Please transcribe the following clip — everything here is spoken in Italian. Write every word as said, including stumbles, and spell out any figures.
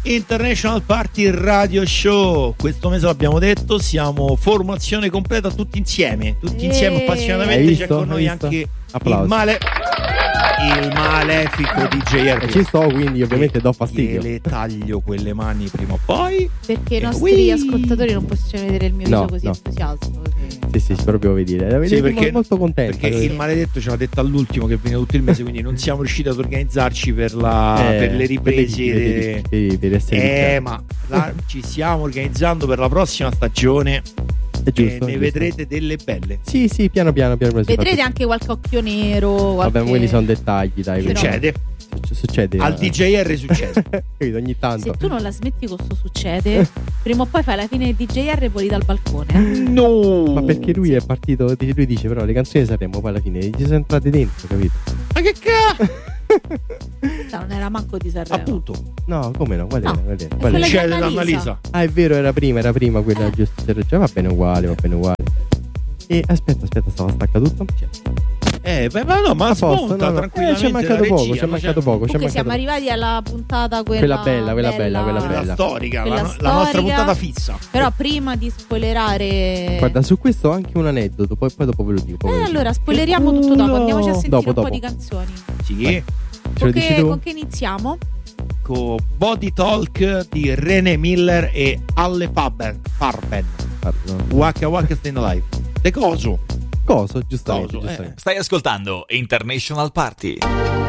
International Party Radio Show. Questo mese l'abbiamo detto, siamo formazione completa tutti insieme, tutti insieme appassionatamente. C'è con noi anche Applausi. il male il malefico D J R. Ci sto, quindi ovviamente do fastidio. Le taglio quelle mani prima o poi, perché i nostri Whee! ascoltatori non possono vedere il mio No, viso così no. entusiasmo. Sì, sì, proprio vedere. Sì, perché, molto contento. perché il maledetto ce l'ha detto all'ultimo che veniva tutto il mese, quindi non siamo riusciti ad organizzarci per, la, Eh, per le riprese. per, per, per, per essere eh, ma la, ci stiamo organizzando per la prossima stagione. È giusto, e ne giusto. vedrete delle belle. Sì, sì, piano piano, piano, piano si fa Vedrete tutto. anche qualche occhio nero. Qualche... Vabbè, quelli sono dettagli, dai. Però- Succede. Succe- Succede. Al D J R succede. Capito, ogni tanto. Se tu non la smetti con sto succede, prima o poi fai la fine del D J R e voli dal balcone. No. Ma perché lui è partito, lui dice però le canzoni di Sanremo poi alla fine ci sono entrate dentro, capito? Ma che cazzo? Questa non era manco di Sanremo. Appunto. No, come no? Qual era? No, Qual era? è Qual quella era? di Succede da Annalisa. Annalisa. Ah, è vero, era prima, era prima quella giusto. Cioè, va bene uguale, va bene uguale. E aspetta, aspetta, stava stacca tutto. Eh, beh, ma no, ma A posto, spunta no, no. tranquillamente. Eh, ci è mancato la poco, regia, ci è ma mancato c'è- poco. Ci è Comunque siamo mancato arrivati alla puntata quella, Quella bella, quella bella, quella Quella bella. storica, Quella la, la nostra storica. puntata fissa. Però prima di spoilerare, Guarda, su questo ho anche un aneddoto, poi, poi dopo ve lo dico. poi ve eh, lo dico. allora spoileriamo tutto dopo. Andiamoci a sentire Dopo, un po' dopo. di canzoni. Sì, Vai. Ce Con lo dici che, tu? con che iniziamo? con Body Talk di René Miller e Alle Farben. Farben. Guarda. Waka Waka Staying Alive. De coso? Coso, giustamente, Coso, eh. giustamente. Stai ascoltando International Party.